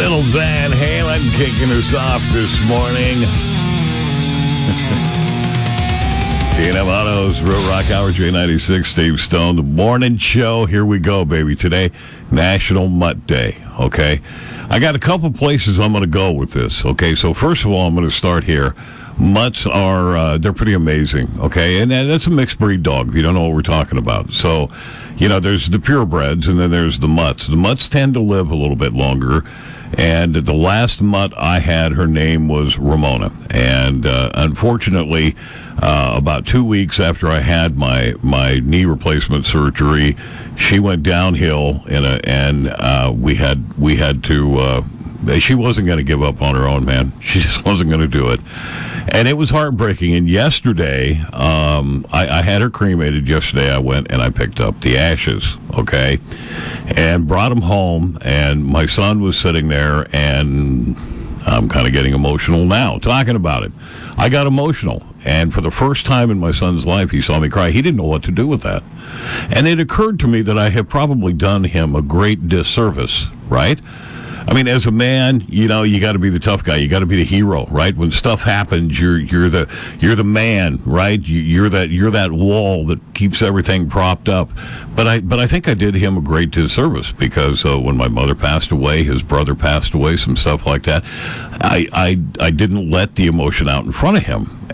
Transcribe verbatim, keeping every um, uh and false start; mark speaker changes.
Speaker 1: Little Van Halen kicking us off this morning. D and M Autos, Real Rock Hour, J ninety-six, Steve Stone, the morning show. Here we go, baby. Today, National Mutt Day, okay? I got a couple places I'm going to go with this, okay? So first of all, I'm going to start here. Mutts are, uh, they're pretty amazing, okay? And that's a mixed breed dog, if you don't know what we're talking about. So, you know, there's the purebreds, and then there's the mutts. The mutts tend to live a little bit longer. And the last mutt I had, her name was Ramona. And uh, unfortunately, uh, about two weeks after I had my, my knee replacement surgery, she went downhill, in a, and uh, we had we had to. Uh, she wasn't going to give up on her own, man. She just wasn't going to do it. And it was heartbreaking. And yesterday, um, I, I had her cremated. Yesterday, I went and I picked up the ashes, okay, and brought them home. And my son was sitting there, and I'm kind of getting emotional now talking about it. I got emotional. And for the first time in my son's life, he saw me cry. He didn't know what to do with that. And it occurred to me that I have probably done him a great disservice, right? I mean, as a man, you know, you got to be the tough guy. You got to be the hero, right? When stuff happens, you're you're the you're the man, right? You, you're that you're that wall that keeps everything propped up. But I but I think I did him a great disservice because uh, when my mother passed away, his brother passed away, some stuff like that. I I I didn't let the emotion out in front of him.